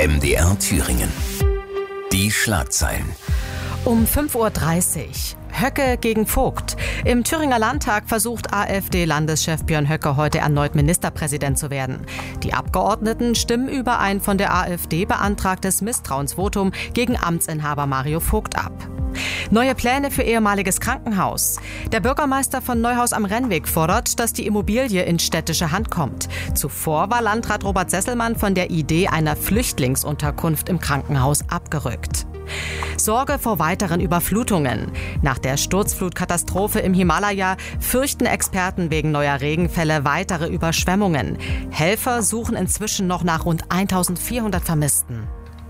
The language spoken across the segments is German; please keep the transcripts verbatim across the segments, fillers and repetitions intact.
M D R Thüringen. Die Schlagzeilen. Um fünf Uhr dreißig. Höcke gegen Vogt. Im Thüringer Landtag versucht AfD-Landeschef Björn Höcke heute erneut Ministerpräsident zu werden. Die Abgeordneten stimmen über ein von der AfD beantragtes Misstrauensvotum gegen Amtsinhaber Mario Vogt ab. Neue Pläne für ehemaliges Krankenhaus. Der Bürgermeister von Neuhaus am Rennweg fordert, dass die Immobilie in städtische Hand kommt. Zuvor war Landrat Robert Sesselmann von der Idee einer Flüchtlingsunterkunft im Krankenhaus abgerückt. Sorge vor weiteren Überflutungen. Nach der Sturzflutkatastrophe im Himalaya fürchten Experten wegen neuer Regenfälle weitere Überschwemmungen. Helfer suchen inzwischen noch nach rund eintausendvierhundert Vermissten.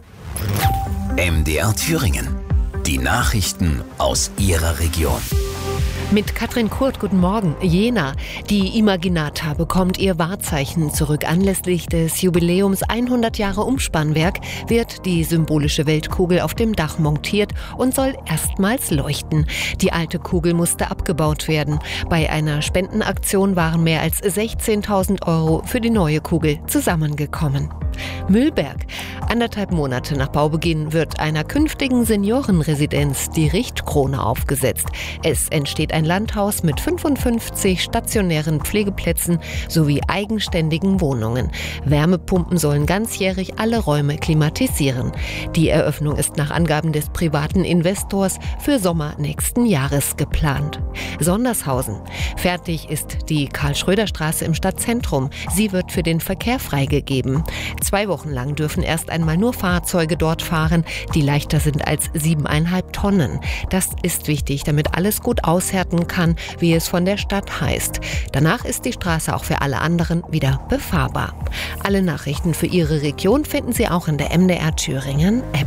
M D R Thüringen. Die Nachrichten aus Ihrer Region. Mit Katrin Kurt, guten Morgen. Jena. Die Imaginata bekommt ihr Wahrzeichen zurück. Anlässlich des Jubiläums hundert Jahre Umspannwerk wird die symbolische Weltkugel auf dem Dach montiert und soll erstmals leuchten. Die alte Kugel musste abgebaut werden. Bei einer Spendenaktion waren mehr als sechzehntausend Euro für die neue Kugel zusammengekommen. Mühlberg. Anderthalb Monate nach Baubeginn wird einer künftigen Seniorenresidenz die Richtkrone aufgesetzt. Es entsteht ein Landhaus mit fünfundfünfzig stationären Pflegeplätzen sowie eigenständigen Wohnungen. Wärmepumpen sollen ganzjährig alle Räume klimatisieren. Die Eröffnung ist nach Angaben des privaten Investors für Sommer nächsten Jahres geplant. Sondershausen. Fertig ist die Karl-Schröder-Straße im Stadtzentrum. Sie wird für den Verkehr freigegeben. Zwei Wochen lang dürfen erst einmal nur Fahrzeuge dort fahren, die leichter sind als siebeneinhalb Tonnen. Das ist wichtig, damit alles gut aushärten kann, wie es von der Stadt heißt. Danach ist die Straße auch für alle anderen wieder befahrbar. Alle Nachrichten für Ihre Region finden Sie auch in der M D R Thüringen App.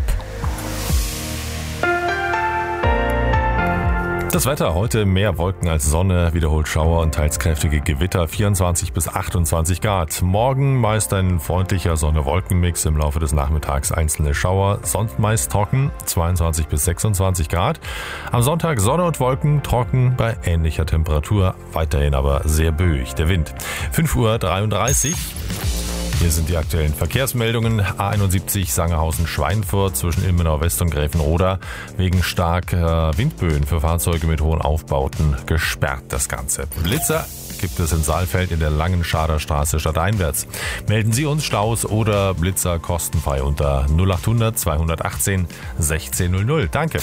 Das Wetter heute: mehr Wolken als Sonne, wiederholt Schauer und teils kräftige Gewitter, vierundzwanzig bis achtundzwanzig Grad. Morgen meist ein freundlicher Sonne-Wolken-Mix, im Laufe des Nachmittags einzelne Schauer, sonst meist trocken, zweiundzwanzig bis sechsundzwanzig Grad. Am Sonntag Sonne und Wolken, trocken bei ähnlicher Temperatur, weiterhin aber sehr böig der Wind. fünf Uhr dreiunddreißig. Hier sind die aktuellen Verkehrsmeldungen. A einundsiebzig Sangerhausen-Schweinfurt zwischen Ilmenau West und Gräfenroda wegen starker Windböen für Fahrzeuge mit hohen Aufbauten gesperrt das Ganze. Blitzer gibt es in Saalfeld in der Langen-Schader Straße stadteinwärts. Melden Sie uns Staus oder Blitzer kostenfrei unter null achthundert zweihundertachtzehn sechzehnhundert. Danke.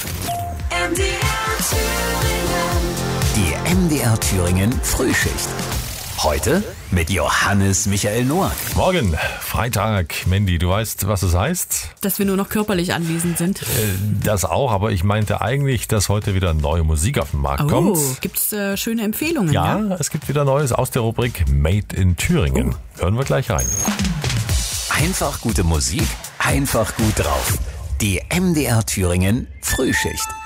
Die M D R Thüringen Frühschicht. Heute mit Johannes Michael Noack. Morgen, Freitag. Mandy, du weißt, was es heißt? Dass wir nur noch körperlich anwesend sind. Äh, das auch, aber ich meinte eigentlich, dass heute wieder neue Musik auf den Markt oh, kommt. Gibt's äh, schöne Empfehlungen? Ja, ja, es gibt wieder Neues aus der Rubrik Made in Thüringen. Oh. Hören wir gleich rein. Einfach gute Musik, einfach gut drauf. Die M D R Thüringen Frühschicht.